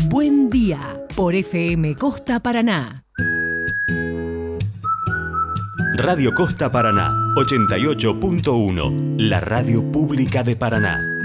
Buen día por FM Costa Paraná. Radio Costa Paraná, 88.1, la radio pública de Paraná.